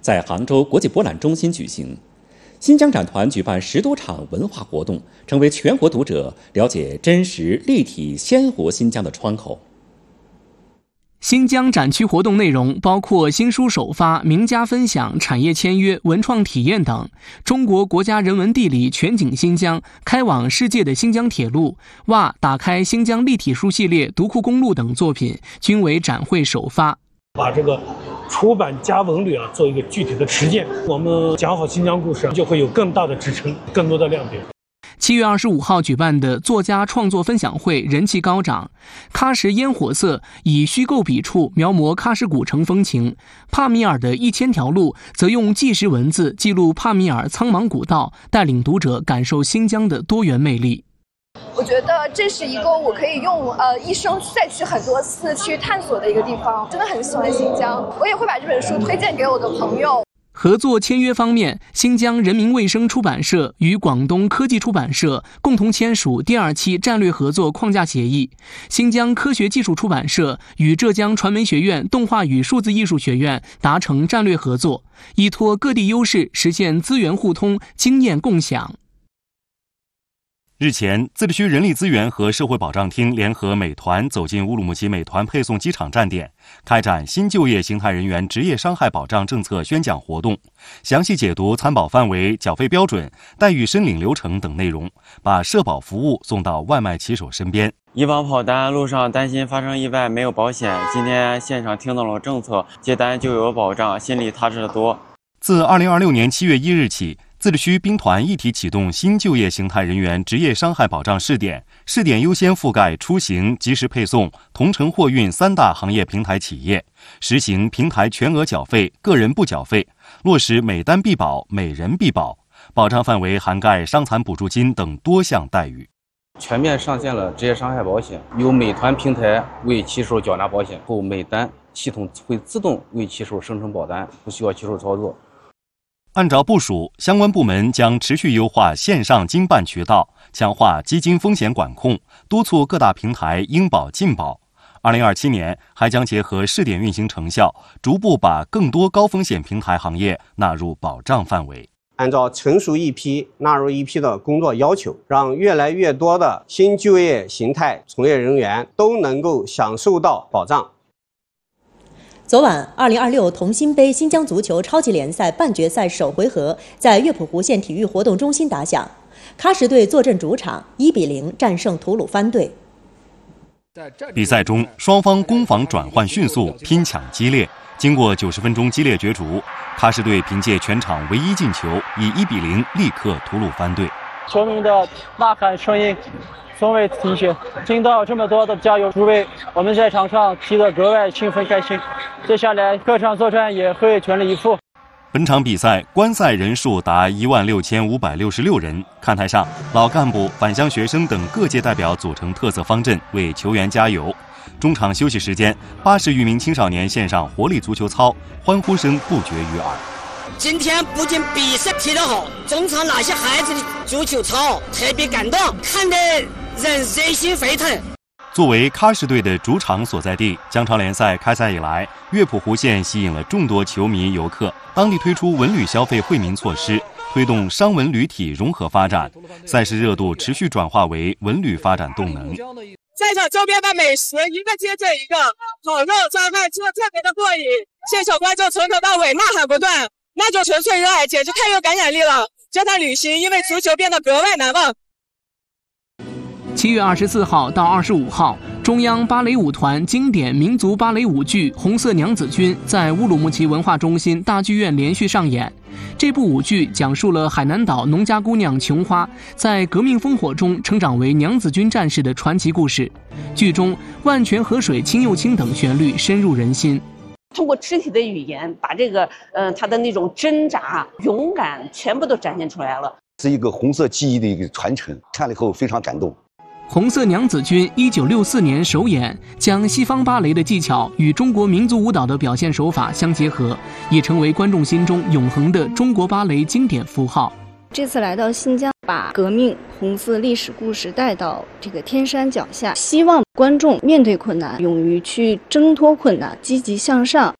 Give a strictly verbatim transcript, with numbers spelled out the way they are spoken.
在杭州国际博览中心举行。新疆展团举办十多场文化活动，成为全国读者了解真实、立体、鲜活新疆的窗口。 新疆展区活动内容包括新书首发、名家分享、产业签约、文创体验等。中国国家人文地理全景新疆、开往世界的新疆铁路、哇打开新疆立体书系列、独库公路等作品均为展会首发。 把这个出版加文旅啊做一个具体的实践，我们讲好新疆故事就会有更大的支撑，更多的亮点。 七月二十五号举办的作家创作分享会人气高涨，喀什烟火色以虚构笔触描摹喀什古城风情，帕米尔的一千条路则用纪实文字记录帕米尔苍茫古道，带领读者感受新疆的多元魅力。 我觉得这是一个我可以用呃一生再去很多次去探索的一个地方，真的很喜欢新疆，我也会把这本书推荐给我的朋友。 合作签约方面，新疆人民卫生出版社与广东科技出版社共同签署第二期战略合作框架协议，新疆科学技术出版社与浙江传媒学院动画与数字艺术学院达成战略合作，依托各地优势实现资源互通、经验共享。 日前，自治区人力资源和社会保障厅联合美团走进乌鲁木齐美团配送机场站点，开展新就业形态人员职业伤害保障政策宣讲活动，详细解读参保范围、缴费标准、待遇申领流程等内容，把社保服务送到外卖骑手身边。 以往跑单路上担心发生意外没有保险，今天现场听懂了政策，接单就有保障，心里踏实得多。 自二零二六年七月一日起，自治区兵团一体启动新就业形态人员职业伤害保障试点，试点优先覆盖出行、即时配送、同城货运三大行业平台企业，实行平台全额缴费、个人不缴费，落实每单必保、每人必保，保障范围涵盖伤残补助金等多项待遇。 全面上线了职业伤害保险，由美团平台为骑手缴纳保险后，每单系统会自动为骑手生成保单，不需要骑手操作。 按照部署，相关部门将持续优化线上经办渠道，强化基金风险管控，督促各大平台应保尽保。二零二七年还将结合试点运行成效，逐步把更多高风险平台行业纳入保障范围。 按照成熟一批纳入一批的工作要求，让越来越多的新就业形态从业人员都能够享受到保障。 昨晚，二零二六同心杯新疆足球超级联赛半决赛首回合在乐浦湖县体育活动中心打响，喀什队坐镇主场，一比零战胜吐鲁番队。 比赛中，双方攻防转换迅速，拼抢激烈。经过九十分钟激烈角逐，喀什队凭借全场唯一进球，以一比零力克吐鲁番队。 球迷的呐喊声音从未停歇，听到这么多的加油助威，我们在场上踢得格外兴奋开心。接下来客场作战也会全力以赴。 本场比赛观赛人数达一万六千五百六十六人，看台上老干部、返乡学生等各界代表组成特色方阵，为球员加油。中场休息时间，八十余名青少年献上活力足球操，欢呼声不绝于耳。 今天不仅比赛踢得好，中场那些孩子的足球操特别感动，看得人热血沸腾。 作为喀什队的主场所在地，姜超联赛开赛以来，乐浦湖县吸引了众多球迷游客。当地推出文旅消费惠民措施，推动商文旅体融合发展，赛事热度持续转化为文旅发展动能。 赛场周边的美食一个接着一个，烤肉烧饭吃的特别的过瘾，现场观众从头到尾呐喊不断，那种纯粹热爱简直太有感染力了。这趟旅行因为足球变得格外难忘。 七月二十四号到二十五号，中央芭蕾舞团经典民族芭蕾舞剧《红色娘子军》在乌鲁木齐文化中心大剧院连续上演。这部舞剧讲述了海南岛农家姑娘琼花在革命烽火中成长为娘子军战士的传奇故事。剧中“万泉河水清又清”等旋律深入人心。 通过肢体的语言，把这个呃他的那种挣扎、勇敢全部都展现出来了， 是一个红色记忆的一个传承，看了以后非常感动。 红色娘子军一九六四年首演，将西方芭蕾的技巧与中国民族舞蹈的表现手法相结合，也成为观众心中永恒的中国芭蕾经典符号。 这次来到新疆，把革命红色历史故事带到这个天山脚下，希望观众面对困难，勇于去挣脱困难，积极向上，